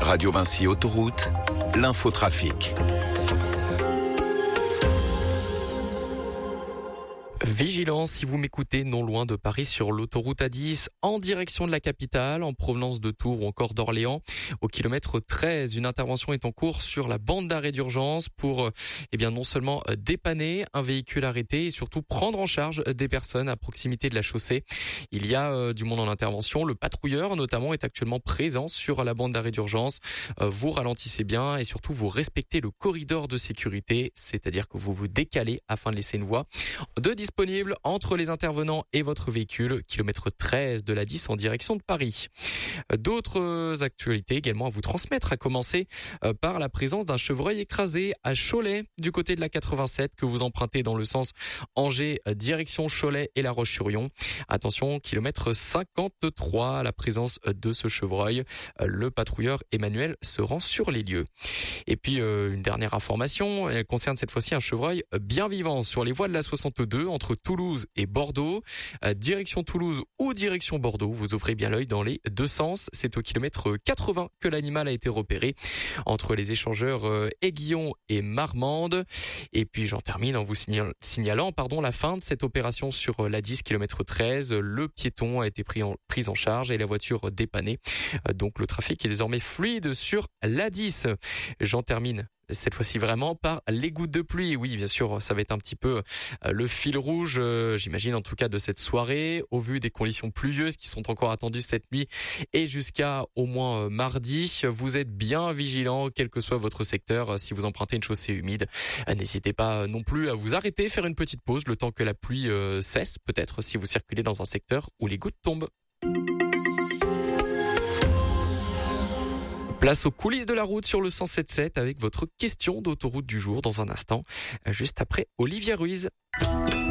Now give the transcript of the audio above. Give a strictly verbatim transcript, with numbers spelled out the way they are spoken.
Radio Vinci Autoroute, l'infotrafic. Vigilance si vous m'écoutez non loin de Paris sur l'autoroute A dix en direction de la capitale, en provenance de Tours ou encore d'Orléans. Au kilomètre treize, une intervention est en cours sur la bande d'arrêt d'urgence pour eh bien non seulement dépanner un véhicule arrêté et surtout prendre en charge des personnes à proximité de la chaussée. Il y a euh, du monde en intervention. Le patrouilleur notamment est actuellement présent sur la bande d'arrêt d'urgence. Euh, vous ralentissez bien et surtout vous respectez le corridor de sécurité, c'est-à-dire que vous vous décalez afin de laisser une voie de disponible entre les intervenants et votre véhicule, kilomètre treize de l'A dix en direction de Paris. D'autres actualités également à vous transmettre, à commencer par la présence d'un chevreuil écrasé à Cholet, du côté de la quatre-vingt-sept, que vous empruntez dans le sens Angers, direction Cholet et La Roche-sur-Yon. Attention, kilomètre cinquante-trois, la présence de ce chevreuil. Le patrouilleur Emmanuel se rend sur les lieux. Et puis une dernière information, elle concerne cette fois-ci un chevreuil bien vivant sur les voies de la soixante-deux entre Toulouse et Bordeaux. Euh, direction Toulouse ou direction Bordeaux, vous ouvrez bien l'œil dans les deux sens. C'est au kilomètre quatre-vingts que l'animal a été repéré entre les échangeurs euh, Aiguillon et Marmande. Et puis j'en termine en vous signal- signalant pardon, la fin de cette opération sur euh, l'A dix, kilomètre treize. Le piéton a été pris en, pris en charge et la voiture dépannée. Euh, donc le trafic est désormais fluide sur l'A dix. J'en termine cette fois-ci vraiment par les gouttes de pluie. Oui, bien sûr, ça va être un petit peu le fil rouge, euh, j'imagine en tout cas de cette soirée, au vu des conditions pluvieuses qui sont encore attendues cette nuit et jusqu'à au moins mardi. Vous êtes bien vigilants, quel que soit votre secteur. Si vous empruntez une chaussée humide, n'hésitez pas non plus à vous arrêter, faire une petite pause le temps que la pluie euh, cesse, peut-être si vous circulez dans un secteur où les gouttes tombent. Place aux coulisses de la route sur le cent sept sept avec votre question d'autoroute du jour dans un instant, juste après Olivia Ruiz.